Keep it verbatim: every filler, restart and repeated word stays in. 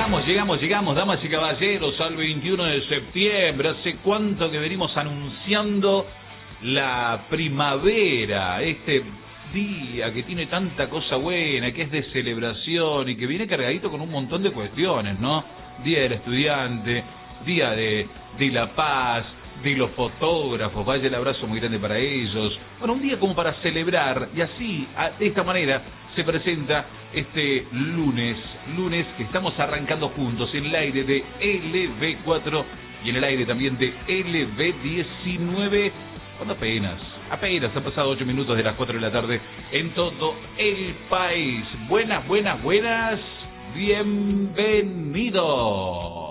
Llegamos, llegamos, llegamos, damas y caballeros, al veintiuno de septiembre. Hace cuánto que venimos anunciando la primavera, este día que tiene tanta cosa buena, que es de celebración y que viene cargadito con un montón de cuestiones, ¿no? Día del estudiante, día de, de la paz, de los fotógrafos, vaya el abrazo muy grande para ellos. Bueno, un día como para celebrar, y así, de esta manera, se presenta este lunes, lunes que estamos arrancando juntos en el aire de L B cuatro y en el aire también de L B diecinueve, cuando apenas, apenas han pasado ocho minutos de las cuatro de la tarde en todo el país. Buenas, buenas, buenas, bienvenidos.